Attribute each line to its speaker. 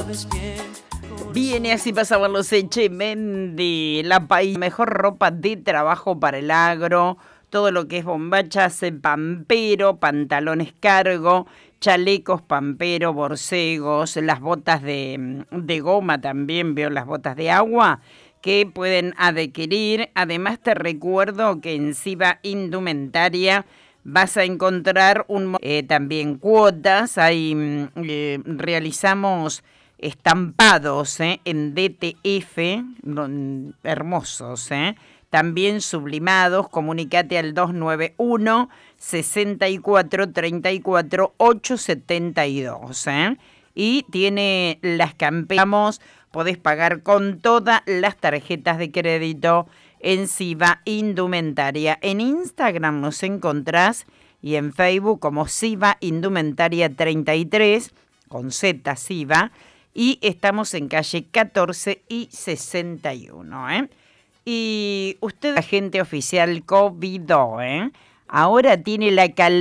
Speaker 1: Bien, y así pasaban los Echemendy, la país, mejor ropa de trabajo para el agro, todo lo que es bombachas, pampero, pantalones cargo, chalecos pampero, borcegos, las botas de goma también, veo las botas de agua que pueden adquirir. Además te recuerdo que en Siva Indumentaria vas a encontrar también cuotas, realizamos estampados en DTF, hermosos, también sublimados. Comunicate al 291 64 34 872, y tiene las camperas. Podés pagar con todas las tarjetas de crédito en Siva Indumentaria. En Instagram nos encontrás y en Facebook como Siva Indumentaria 33, con Z Siva, y estamos en calle 14 y 61. Y usted, agente oficial COVID, ahora tiene la calidad